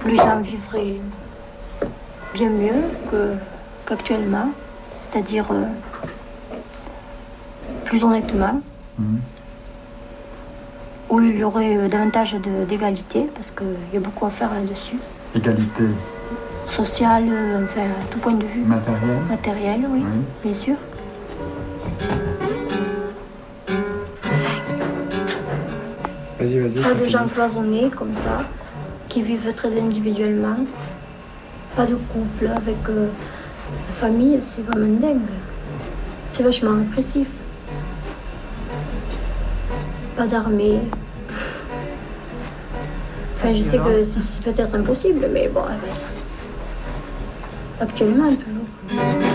les gens vivraient bien mieux qu'actuellement, c'est-à-dire plus honnêtement, où il y aurait davantage d'égalité, parce qu'il y a beaucoup à faire là-dessus. Égalité sociale, enfin, à tout point de vue. Matériel. Matériel, oui, bien sûr. Vas-y. Pas de gens cloisonnés comme ça, qui vivent très individuellement. Pas de couple avec famille, c'est vraiment dingue. C'est vachement répressif. Pas d'armée. Enfin, je sais que c'est peut-être impossible, mais bon, actuellement, toujours.